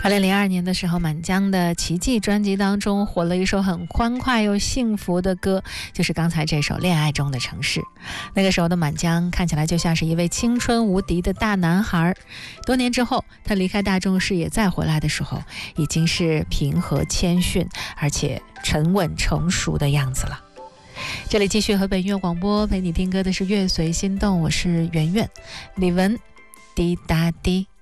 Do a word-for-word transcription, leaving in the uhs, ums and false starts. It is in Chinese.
二零零二年的时候，满江的奇迹专辑当中火了一首很欢快又幸福的歌，就是刚才这首《恋爱中的城市》。那个时候的满江看起来就像是一位青春无敌的大男孩，多年之后他离开大众视野再回来的时候，已经是平和谦逊而且沉稳成熟的样子了。这里继续河北音乐广播，陪你听歌的是乐随心动，我是圆圆李文，滴答滴。